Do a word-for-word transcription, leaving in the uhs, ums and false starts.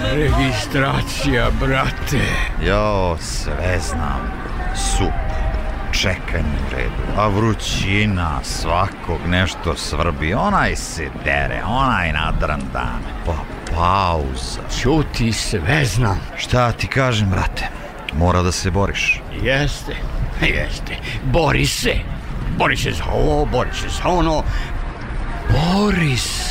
Registracija, brate. Jo, sve znam. Sup, čekanje u redu, a vrućina, svakog nešto svrbi, onaj se dere, onaj nadran dan, pa pauza. Ćuti, sve znam. Šta ti kažem, brate, mora da se boriš. Jeste, jeste, bori se. Bori se za ovo, bori se za ono. Bori se.